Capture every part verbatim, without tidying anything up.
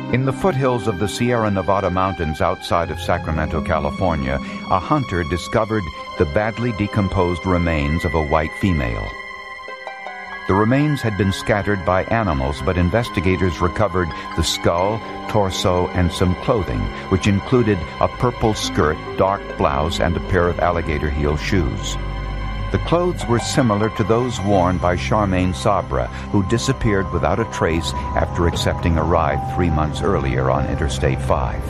In the foothills of the Sierra Nevada mountains outside of Sacramento, California, a hunter discovered the badly decomposed remains of a white female. The remains had been scattered by animals, but investigators recovered the skull, torso, and some clothing, which included a purple skirt, dark blouse, and a pair of alligator heel shoes. The clothes were similar to those worn by Charmaine Sabra, who disappeared without a trace after accepting a ride three months earlier on Interstate five.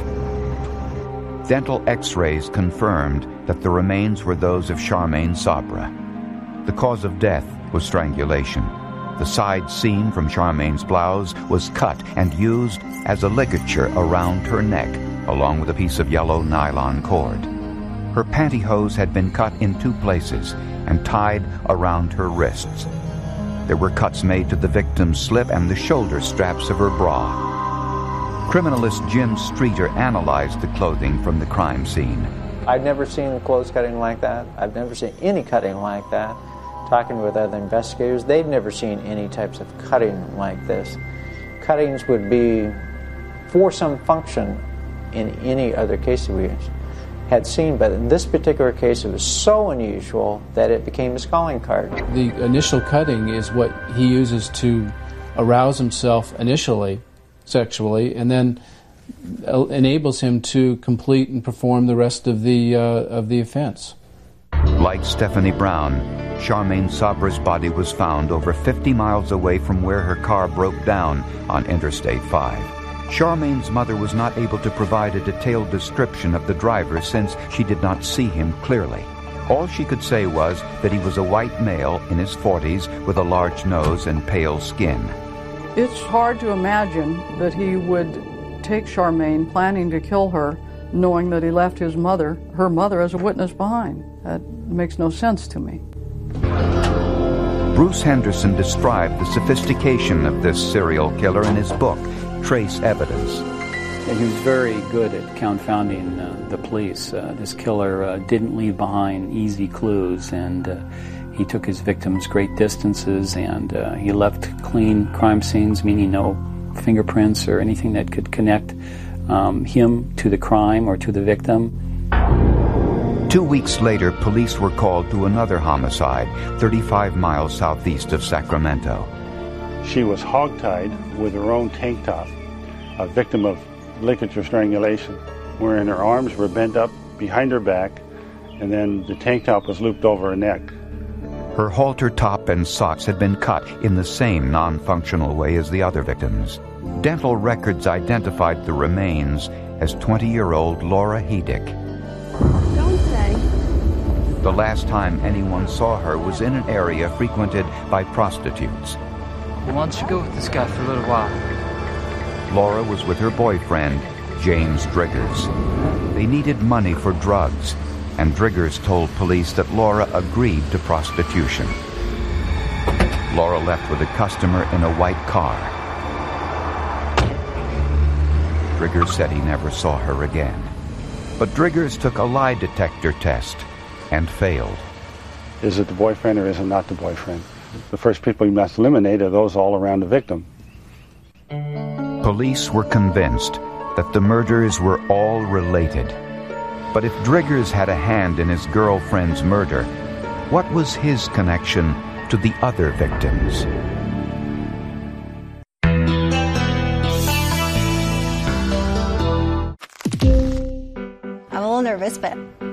Dental x-rays confirmed that the remains were those of Charmaine Sabra. The cause of death was strangulation. The side seam from Charmaine's blouse was cut and used as a ligature around her neck, along with a piece of yellow nylon cord. Her pantyhose had been cut in two places and tied around her wrists. There were cuts made to the victim's slip and the shoulder straps of her bra. Criminalist Jim Streeter analyzed the clothing from the crime scene. I've never seen clothes cutting like that. I've never seen any cutting like that. Talking with other investigators, they've never seen any types of cutting like this. Cuttings would be for some function in any other case we had seen, but in this particular case it was so unusual that it became his calling card. The initial cutting is what he uses to arouse himself initially sexually, and then enables him to complete and perform the rest of the uh, of the offense. Like Stephanie Brown, Charmaine Sabra's body was found over fifty miles away from where her car broke down on Interstate five. Charmaine's mother was not able to provide a detailed description of the driver since she did not see him clearly. All she could say was that he was a white male in his forties with a large nose and pale skin. It's hard to imagine that he would take Charmaine, planning to kill her, knowing that he left his mother, her mother, as a witness behind. That makes no sense to me. Bruce Henderson described the sophistication of this serial killer in his book, Trace Evidence. He was very good at confounding uh, the police. Uh, this killer uh, didn't leave behind easy clues, and uh, he took his victims great distances, and uh, he left clean crime scenes, meaning no fingerprints or anything that could connect um, him to the crime or to the victim. Two weeks later, police were called to another homicide, thirty-five miles southeast of Sacramento. She was hogtied with her own tank top, a victim of ligature strangulation, wherein her arms were bent up behind her back, and then the tank top was looped over her neck. Her halter top and socks had been cut in the same non-functional way as the other victims. Dental records identified the remains as twenty-year-old Laura Hedick. Don't say. The last time anyone saw her was in an area frequented by prostitutes. Why don't you go with this guy for a little while? Laura was with her boyfriend, James Driggers. They needed money for drugs, and Driggers told police that Laura agreed to prostitution. Laura left with a customer in a white car. Driggers said he never saw her again. But Driggers took a lie detector test and failed. Is it the boyfriend or is it not the boyfriend? The first people you must eliminate are those all around the victim. Police were convinced that the murders were all related. But if Driggers had a hand in his girlfriend's murder, what was his connection to the other victims? I'm a little nervous, but